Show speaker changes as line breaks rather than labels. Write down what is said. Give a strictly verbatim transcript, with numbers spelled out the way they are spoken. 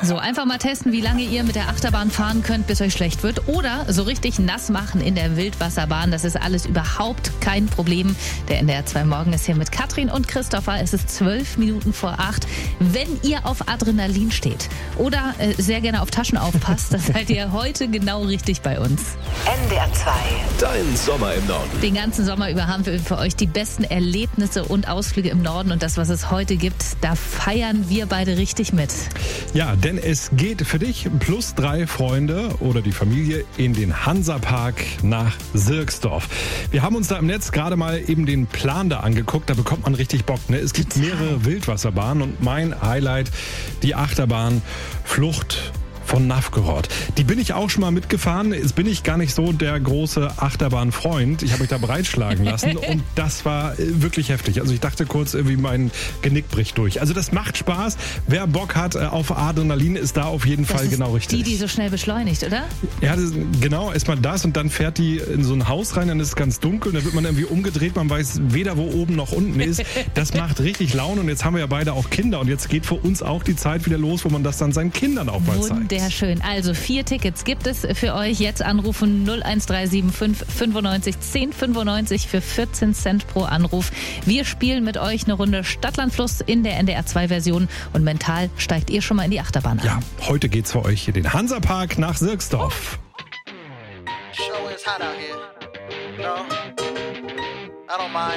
So, einfach mal testen, wie lange ihr mit der Achterbahn fahren könnt, bis euch schlecht wird. Oder so richtig nass machen in der Wildwasserbahn. Das ist alles überhaupt kein Problem. Der N D R zwei Morgen ist hier mit Katrin und Christopher. Es ist zwölf Minuten vor acht. Wenn ihr auf Adrenalin steht oder äh, sehr gerne auf Taschen aufpasst, dann seid ihr heute genau richtig bei uns.
N D R zwei.
Dein Sommer im Norden.
Den ganzen Sommer über haben wir für euch die besten Erlebnisse und Ausflüge im Norden. Und das, was es heute gibt, da feiern wir beide richtig mit.
Ja, denn es geht für dich plus drei Freunde oder die Familie in den Hansapark nach Sirksdorf. Wir haben uns da im Netz gerade mal eben den Plan da angeguckt. Da bekommt man richtig Bock. Ne? Es gibt mehrere Wildwasserbahnen und mein Highlight, die Achterbahn Flucht von Novgorod. Die bin ich auch schon mal mitgefahren. Jetzt bin ich gar nicht so der große Achterbahnfreund. Ich habe mich da breitschlagen lassen und das war wirklich heftig. Also ich dachte kurz, irgendwie mein Genick bricht durch. Also das macht Spaß. Wer Bock hat auf Adrenalin, ist da auf jeden
das
Fall
ist
genau richtig.
Die, die so schnell beschleunigt, oder?
Ja, das, genau. Erstmal das und dann fährt die in so ein Haus rein, dann ist es ganz dunkel. Dann wird man irgendwie umgedreht. Man weiß weder, wo oben noch unten ist. Das macht richtig Laune und jetzt haben wir ja beide auch Kinder und jetzt geht für uns auch die Zeit wieder los, wo man das dann seinen Kindern auch mal zeigt.
Sehr schön. Also vier Tickets gibt es für euch. Jetzt anrufen null eins drei sieben fünf fünfundneunzig zehn fünfundneunzig für vierzehn Cent pro Anruf. Wir spielen mit euch eine Runde Stadtlandfluss in der N D R zwei Version und mental steigt ihr schon mal in die Achterbahn ein.
Ja, heute geht's für euch hier den Hansapark nach Sirksdorf.
Show is hot out here. No, I don't mind.